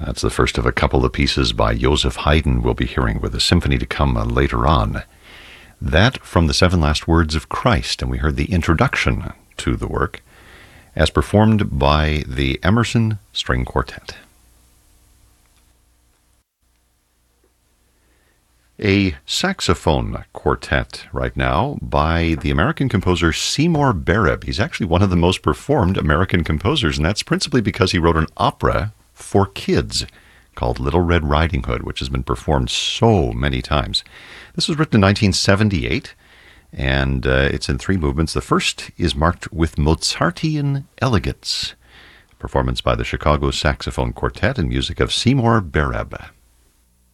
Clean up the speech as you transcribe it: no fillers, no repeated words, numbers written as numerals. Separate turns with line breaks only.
That's the first of a couple of pieces by Joseph Haydn we'll be hearing, with a symphony to come later on. That from the Seven Last Words of Christ, and we heard the introduction to the work as performed by the Emerson String Quartet. A saxophone quartet right now by the American composer Seymour Bareb. He's actually one of the most performed American composers, and that's principally because he wrote an opera for kids called Little Red Riding Hood, which has been performed so many times. This was written in 1978, and it's in 3 movements. The first is marked with Mozartian elegance, performance by the Chicago Saxophone Quartet and music of Seymour Bareb.